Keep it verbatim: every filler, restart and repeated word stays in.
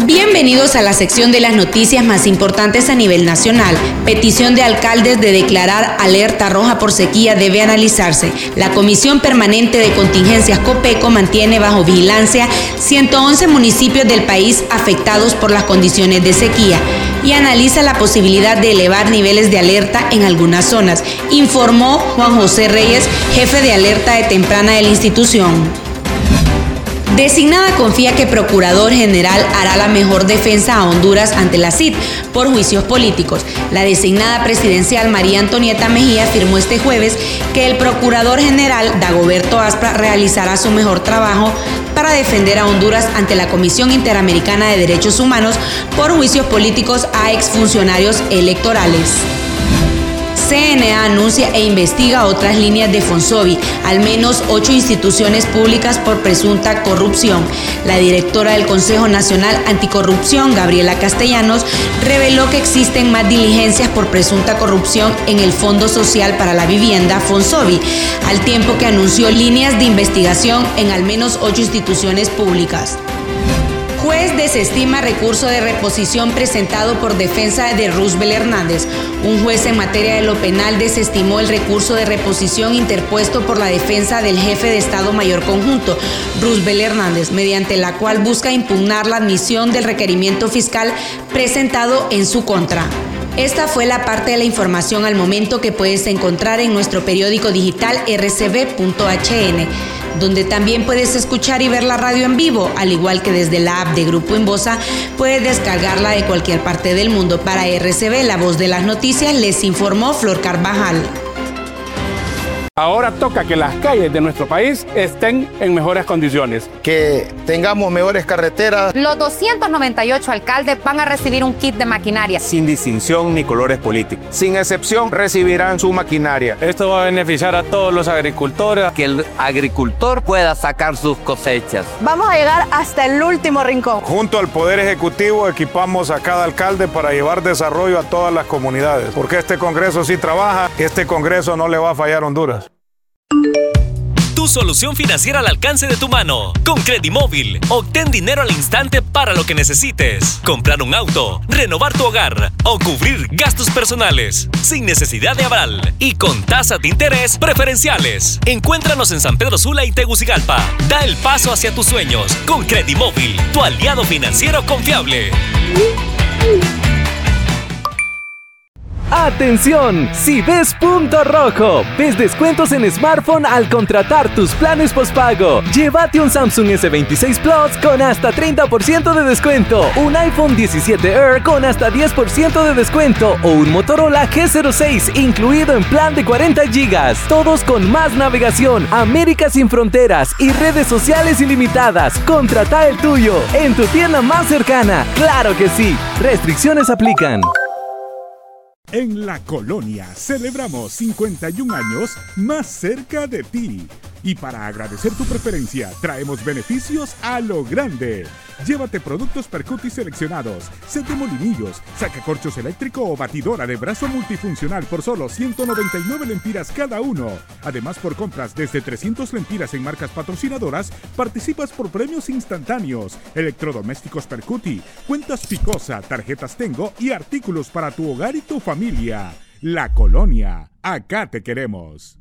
Bienvenidos a la sección de las noticias más importantes a nivel nacional. Petición de alcaldes de declarar alerta roja por sequía debe analizarse. La Comisión Permanente de Contingencias COPECO mantiene bajo vigilancia ciento once municipios del país afectados por las condiciones de sequía y analiza la posibilidad de elevar niveles de alerta en algunas zonas, informó Juan José Reyes, jefe de alerta de temprana de la institución. Designada confía que Procurador General hará la mejor defensa a Honduras ante la C I D por juicios políticos. La designada presidencial María Antonieta Mejía afirmó este jueves que el Procurador General Dagoberto Aspra realizará su mejor trabajo para defender a Honduras ante la Comisión Interamericana de Derechos Humanos por juicios políticos a exfuncionarios electorales. C N A anuncia e investiga otras líneas de Fonsobi, al menos ocho instituciones públicas por presunta corrupción. La directora del Consejo Nacional Anticorrupción, Gabriela Castellanos, reveló que existen más diligencias por presunta corrupción en el Fondo Social para la Vivienda, Fonsobi, al tiempo que anunció líneas de investigación en al menos ocho instituciones públicas. Juez desestima recurso de reposición presentado por defensa de Roosevelt Hernández. Un juez en materia de lo penal desestimó el recurso de reposición interpuesto por la defensa del jefe de Estado Mayor Conjunto, Roosevelt Hernández, mediante la cual busca impugnar la admisión del requerimiento fiscal presentado en su contra. Esta fue la parte de la información al momento que puedes encontrar en nuestro periódico digital erre ce ve punto hache ene, donde también puedes escuchar y ver la radio en vivo, al igual que desde la app de Grupo Invoza puedes descargarla de cualquier parte del mundo. Para erre ce ve, la voz de las noticias, les informó Flor Carvajal. Ahora toca que las calles de nuestro país estén en mejores condiciones. Que tengamos mejores carreteras. Los doscientos noventa y ocho alcaldes van a recibir un kit de maquinaria. Sin distinción ni colores políticos. Sin excepción, recibirán su maquinaria. Esto va a beneficiar a todos los agricultores. Que el agricultor pueda sacar sus cosechas. Vamos a llegar hasta el último rincón. Junto al Poder Ejecutivo equipamos a cada alcalde para llevar desarrollo a todas las comunidades. Porque este Congreso sí trabaja, este Congreso no le va a fallar a Honduras. Tu solución financiera al alcance de tu mano. Con Credimóvil, obtén dinero al instante para lo que necesites. Comprar un auto, renovar tu hogar o cubrir gastos personales. Sin necesidad de aval y con tasas de interés preferenciales. Encuéntranos en San Pedro Sula y Tegucigalpa. Da el paso hacia tus sueños con Credimóvil, tu aliado financiero confiable. ¡Atención! Si ves punto rojo, ves descuentos en smartphone al contratar tus planes postpago. Llévate un Samsung ese veintiséis Plus con hasta treinta por ciento de descuento, un iPhone diecisiete Air con hasta diez por ciento de descuento o un Motorola G cero seis incluido en plan de cuarenta gigas. Todos con más navegación, América sin fronteras y redes sociales ilimitadas. Contrata el tuyo en tu tienda más cercana. ¡Claro que sí! Restricciones aplican. En La Colonia celebramos cincuenta y un años más cerca de ti. Y para agradecer tu preferencia, traemos beneficios a lo grande. Llévate productos Percuti seleccionados, set de molinillos, sacacorchos eléctrico o batidora de brazo multifuncional por solo ciento noventa y nueve lempiras cada uno. Además, por compras desde trescientas lempiras en marcas patrocinadoras, participas por premios instantáneos, electrodomésticos Percuti, cuentas Picosa, tarjetas Tengo y artículos para tu hogar y tu familia. La Colonia, acá te queremos.